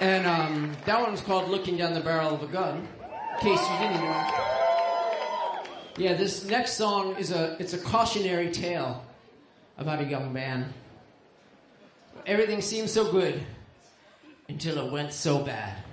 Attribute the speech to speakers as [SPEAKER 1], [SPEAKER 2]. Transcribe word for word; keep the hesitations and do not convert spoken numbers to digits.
[SPEAKER 1] And um, that one was called Looking Down the Barrel of a Gun, in case you didn't know. Yeah, this next song is a it's a cautionary tale about a young man. Everything seemed so good until it went so bad.